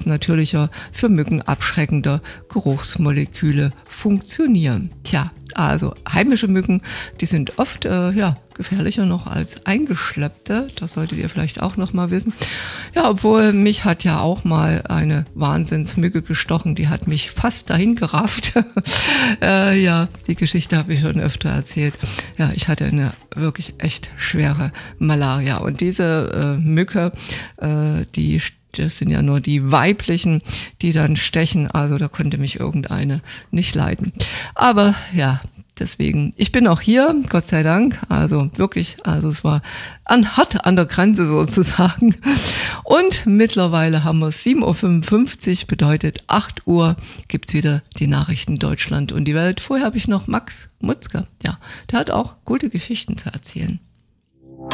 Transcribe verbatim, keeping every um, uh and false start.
natürlicher, für Mücken abschreckender Geruchsmoleküle funktionieren. Tja, also heimische Mücken, die sind oft äh, ja, gefährlicher noch als eingeschleppte. Das solltet ihr vielleicht auch noch mal wissen. Ja, obwohl mich hat ja auch mal eine Wahnsinnsmücke gestochen. Die hat mich fast dahin gerafft. äh, ja, die Geschichte habe ich schon öfter erzählt. Ja, ich hatte eine wirklich echt schwere Malaria. Und diese äh, Mücke, äh, die das sind ja nur die weiblichen, die dann stechen. Also da konnte mich irgendeine nicht leiden. Aber ja, deswegen, ich bin auch hier, Gott sei Dank. Also wirklich, also es war an, hart an der Grenze sozusagen. Und mittlerweile haben wir sieben Uhr fünfundfünfzig, bedeutet acht Uhr gibt wieder die Nachrichten Deutschland und die Welt. Vorher habe ich noch Max Mutzke. Ja, der hat auch gute Geschichten zu erzählen.